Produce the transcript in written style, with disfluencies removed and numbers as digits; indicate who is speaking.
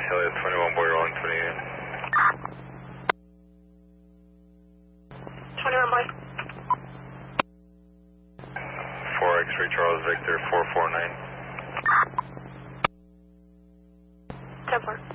Speaker 1: Helios 21 boy rolling 28.
Speaker 2: 21 boy.
Speaker 1: 4 X-ray Charles Victor 449.
Speaker 2: 10-4.